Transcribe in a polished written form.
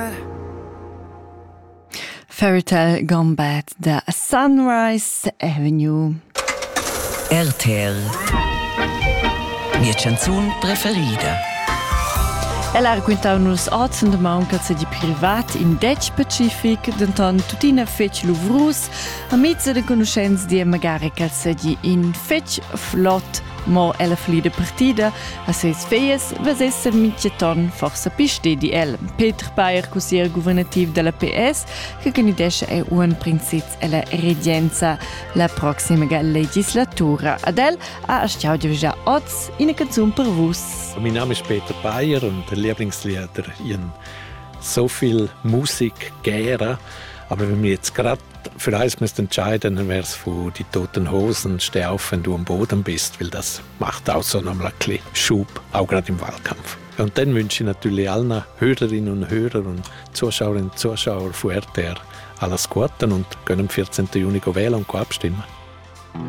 Fairytale Gone Bad da Sunrise Avenue. RTL. Mia canzun preferida. Ella ha raccontato nus oz da manca di privat in det specific, denton tutina fetch luvrus, a mezzo de conoscenza di magari di in fetch flott, mo ella flida partida, a seis feies, vesessa mitjeton forsa piste di el. Peter Bayer, consigliere governativ della PS, che candidesce è un princip alla regenza la prossima legislatura. Adel ha asciaudio già oz in una canzone per vos. Mein Name ist Peter Bayer und der Lieblingslieder. Ich habe so viel Musik gerne, aber wenn wir jetzt gerade für eins entscheiden, dann wäre es von die Toten Hosen, Steh auf, wenn du am Boden bist, weil das macht auch so noch mal ein bisschen Schub, auch gerade im Wahlkampf. Und dann wünsche ich natürlich allen Hörerinnen und Hörern und Zuschauerinnen und Zuschauern von RTR alles Gute und können am 14. Juni wählen und abstimmen.